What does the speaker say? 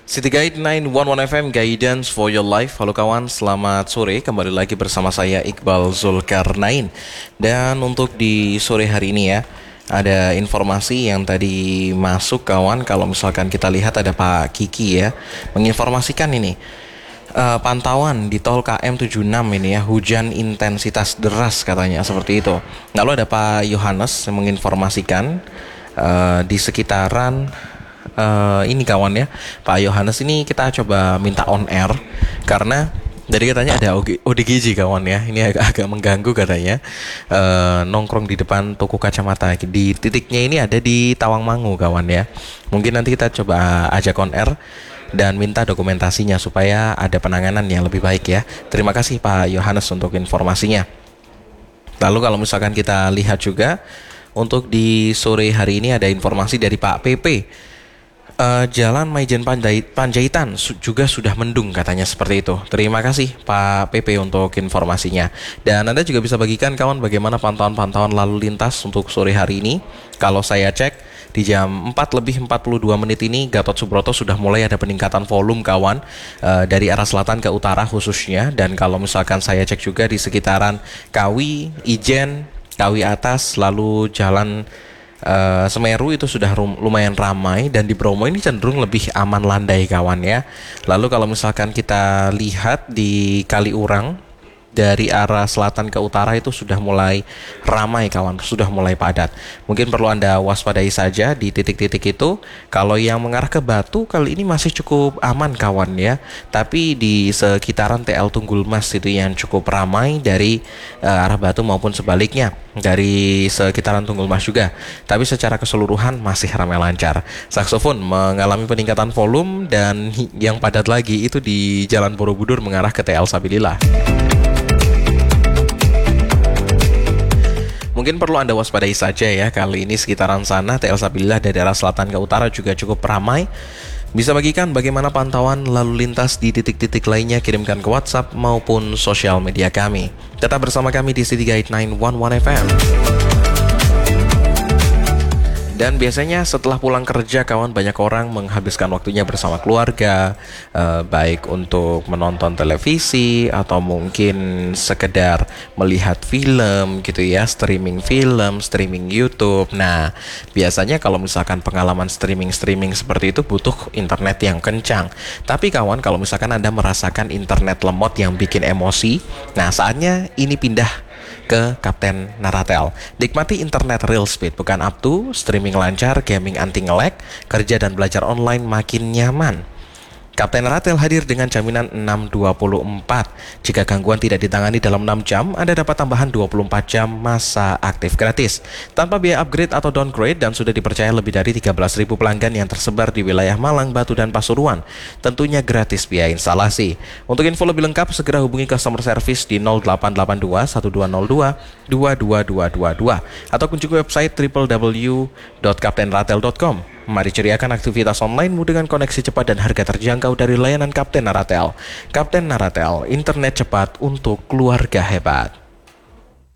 City Guide 911 FM Guidance for Your Life. Halo kawan, selamat sore. Kembali lagi bersama saya Iqbal Zulkarnain. Dan untuk di sore hari ini ya, ada informasi yang tadi masuk kawan. Kalau misalkan kita lihat ada Pak Kiki ya, menginformasikan ini pantauan di tol KM 76 ini ya, hujan intensitas deras katanya seperti itu. Lalu ada Pak Yohanes yang menginformasikan di sekitaran ini kawan ya, Pak Yohanes ini kita coba minta on air karena jadi katanya ada ODGJ kawan ya. Ini agak mengganggu katanya. Nongkrong di depan toko kacamata. Di titiknya ini ada di Tawangmangu kawan ya. Mungkin nanti kita coba ajak on air dan minta dokumentasinya supaya ada penanganan yang lebih baik ya. Terima kasih Pak Yohanes untuk informasinya. Lalu kalau misalkan kita lihat juga untuk di sore hari ini ada informasi dari Pak PP. Jalan Maijen Panjaitan juga sudah mendung katanya seperti itu. Terima kasih Pak PP untuk informasinya. Dan Anda juga bisa bagikan kawan bagaimana pantauan-pantauan lalu lintas untuk sore hari ini. Kalau saya cek di jam 4:42 ini Gatot Subroto sudah mulai ada peningkatan volume kawan, dari arah selatan ke utara khususnya. Dan kalau misalkan saya cek juga di sekitaran Kawi, Ijen, Kawi Atas, lalu jalan Semeru itu sudah lumayan ramai, dan di Bromo ini cenderung lebih aman landai kawan ya. Lalu kalau misalkan kita lihat di Kaliurang dari arah selatan ke utara itu sudah mulai ramai kawan, sudah mulai padat. Mungkin perlu Anda waspadai saja di titik-titik itu. Kalau yang mengarah ke Batu kali ini masih cukup aman kawan ya. Tapi di sekitaran TL Tunggul Mas itu yang cukup ramai dari arah Batu maupun sebaliknya dari sekitaran Tunggul Mas juga. Tapi secara keseluruhan masih ramai lancar. Saksofon mengalami peningkatan volume, dan yang padat lagi itu di Jalan Borobudur mengarah ke TL Sabilillah. Mungkin perlu Anda waspadai saja ya, kali ini sekitaran sana TL Sabilillah dari arah selatan ke utara juga cukup ramai. Bisa bagikan bagaimana pantauan lalu lintas di titik-titik lainnya, kirimkan ke WhatsApp maupun sosial media kami. Tetap bersama kami di City Guide 911 FM. Dan biasanya setelah pulang kerja kawan, banyak orang menghabiskan waktunya bersama keluarga, baik untuk menonton televisi atau mungkin sekedar melihat film gitu ya, streaming film, streaming YouTube. Nah, biasanya kalau misalkan pengalaman streaming seperti itu butuh internet yang kencang. Tapi kawan, kalau misalkan Anda merasakan internet lemot yang bikin emosi, nah saatnya ini pindah ke Kapten Naratel. Nikmati internet real speed, bukan up to, streaming lancar, gaming anti nge-lag, kerja dan belajar online makin nyaman. Kapten Naratel hadir dengan jaminan 6/24. Jika gangguan tidak ditangani dalam 6 jam, Anda dapat tambahan 24 jam masa aktif gratis tanpa biaya upgrade atau downgrade, dan sudah dipercaya lebih dari 13.000 pelanggan yang tersebar di wilayah Malang, Batu, dan Pasuruan. Tentunya gratis biaya instalasi. Untuk info lebih lengkap, segera hubungi customer service di 0882 1202 22222 atau kunjungi website www.kaptenratel.com. Mari ceriakan aktivitas onlinemu dengan koneksi cepat dan harga terjangkau dari layanan Kapten Naratel. Kapten Naratel, internet cepat untuk keluarga hebat.